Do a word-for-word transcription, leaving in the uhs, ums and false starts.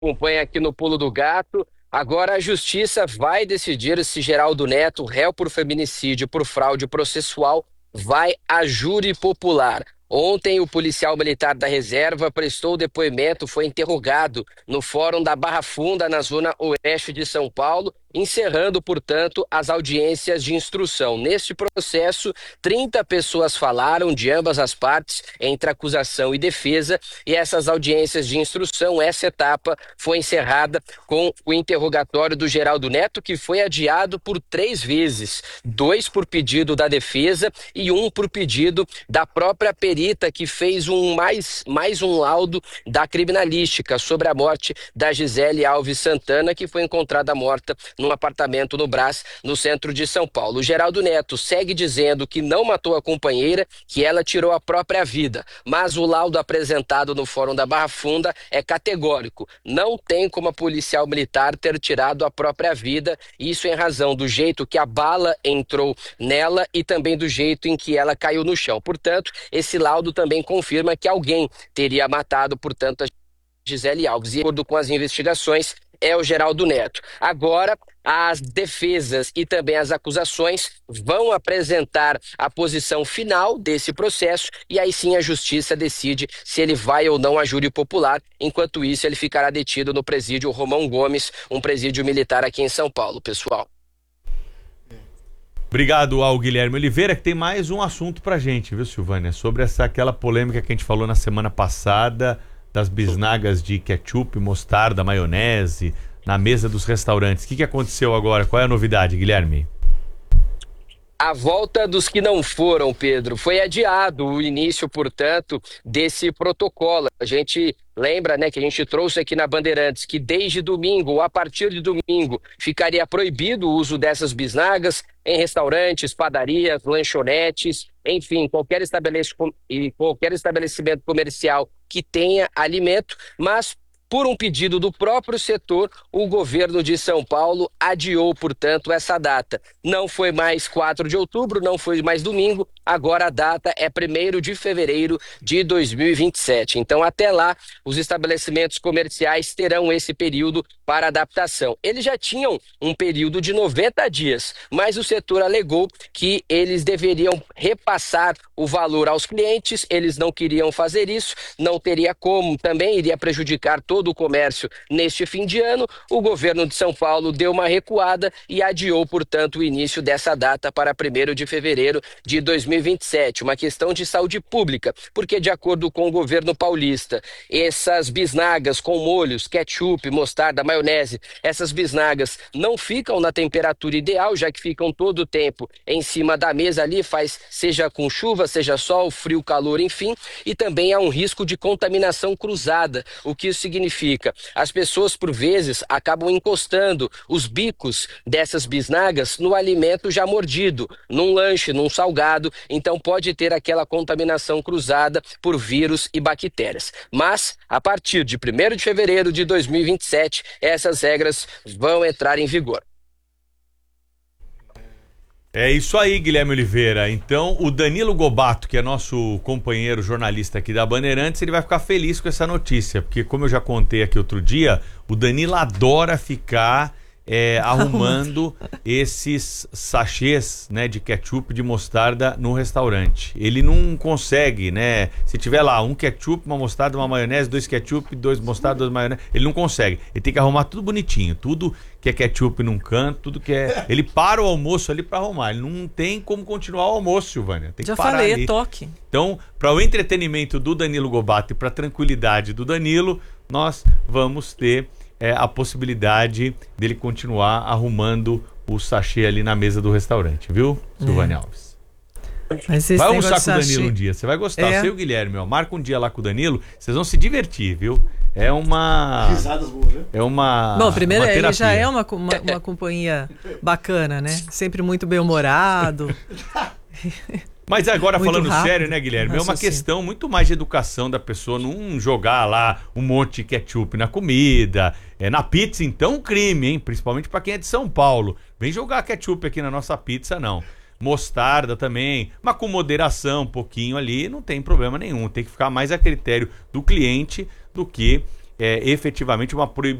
acompanha aqui no Pulo do Gato. Agora a justiça vai decidir se Geraldo Neto, réu por feminicídio e por fraude processual, vai a júri popular. Ontem, o policial militar da reserva prestou depoimento, foi interrogado no Fórum da Barra Funda, na zona oeste de São Paulo, encerrando, portanto, as audiências de instrução. Neste processo, trinta pessoas falaram de ambas as partes, entre acusação e defesa, e essas audiências de instrução, essa etapa, foi encerrada com o interrogatório do Geraldo Neto, que foi adiado por três vezes, dois por pedido da defesa e um por pedido da própria perita, que fez um mais, mais um laudo da criminalística sobre a morte da Gisele Alves Santana, que foi encontrada morta num apartamento no Brás, no centro de São Paulo. O Geraldo Neto segue dizendo que não matou a companheira, que ela tirou a própria vida, mas o laudo apresentado no Fórum da Barra Funda é categórico. Não tem como a policial militar ter tirado a própria vida, isso em razão do jeito que a bala entrou nela e também do jeito em que ela caiu no chão. Portanto, esse laudo também confirma que alguém teria matado, portanto, a Gisele Alves. E, de acordo com as investigações, é o Geraldo Neto. Agora, as defesas e também as acusações vão apresentar a posição final desse processo e aí sim a justiça decide se ele vai ou não a júri popular. Enquanto isso, ele ficará detido no presídio Romão Gomes, um presídio militar aqui em São Paulo, pessoal. Obrigado ao Guilherme Oliveira, que tem mais um assunto pra gente, viu, Silvânia? Sobre essa aquela polêmica que a gente falou na semana passada das bisnagas de ketchup, mostarda, maionese na mesa dos restaurantes. O que, que aconteceu agora? Qual é a novidade, Guilherme? A volta dos que não foram, Pedro, foi adiado o início, portanto, desse protocolo. A gente lembra, né, que a gente trouxe aqui na Bandeirantes que desde domingo, ou a partir de domingo, ficaria proibido o uso dessas bisnagas em restaurantes, padarias, lanchonetes, enfim, qualquer estabelecimento, qualquer estabelecimento comercial que tenha alimento, mas por um pedido do próprio setor, o governo de São Paulo adiou, portanto, essa data. Não foi mais quatro de outubro, não foi mais domingo, agora a data é primeiro de fevereiro de dois mil e vinte e sete. Então, até lá, os estabelecimentos comerciais terão esse período para adaptação. Eles já tinham um período de noventa dias, mas o setor alegou que eles deveriam repassar o valor aos clientes, eles não queriam fazer isso, não teria como, também iria prejudicar todo do comércio neste fim de ano. O governo de São Paulo deu uma recuada e adiou, portanto, o início dessa data para primeiro de fevereiro de dois mil e vinte e sete. Uma questão de saúde pública, porque de acordo com o governo paulista, essas bisnagas com molhos, ketchup, mostarda, maionese, essas bisnagas não ficam na temperatura ideal, já que ficam todo o tempo em cima da mesa ali, faz seja com chuva, seja sol, frio, calor, enfim, e também há um risco de contaminação cruzada. O que isso significa? As pessoas, por vezes, acabam encostando os bicos dessas bisnagas no alimento já mordido, num lanche, num salgado, então pode ter aquela contaminação cruzada por vírus e bactérias. Mas, a partir de primeiro de fevereiro de dois mil e vinte e sete, essas regras vão entrar em vigor. É isso aí, Guilherme Oliveira. Então, o Danilo Gobato, que é nosso companheiro jornalista aqui da Bandeirantes, ele vai ficar feliz com essa notícia, porque como eu já contei aqui outro dia, o Danilo adora ficar é, arrumando esses sachês, né, de ketchup, de mostarda no restaurante. Ele não consegue, né? Se tiver lá um ketchup, uma mostarda, uma maionese, dois ketchup, dois mostarda, dois maionese, ele não consegue. Ele tem que arrumar tudo bonitinho, tudo que é ketchup num canto, tudo que é... Ele para o almoço ali pra arrumar. Ele não tem como continuar o almoço, Silvânia. Tem que Já parar falei, ali. é toque. Então, para o entretenimento do Danilo Gobato e para a tranquilidade do Danilo, nós vamos ter é, a possibilidade dele continuar arrumando o sachê ali na mesa do restaurante, viu, Silvânia é. Alves? Mas vai almoçar com o Danilo um dia, você vai gostar. É. Você e o Guilherme, ó, marca um dia lá com o Danilo, vocês vão se divertir, viu? É uma... Risadas boas, né? É uma... Bom, primeiro, uma ele já é uma, uma, uma companhia bacana, né? Sempre muito bem-humorado. Mas agora, muito falando rápido, sério, né, Guilherme? É uma questão muito mais de educação da pessoa, não jogar lá um monte de ketchup na comida. É, na pizza, então, crime, hein? Principalmente pra quem é de São Paulo. Vem jogar ketchup aqui na nossa pizza, não. Mostarda também, mas com moderação, um pouquinho ali, não tem problema nenhum. Tem que ficar mais a critério do cliente do que é, efetivamente uma